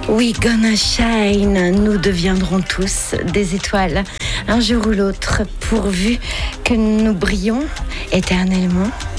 We gonna shine, nous deviendrons tous des étoiles, un jour ou l'autre, pourvu que nous brillons éternellement.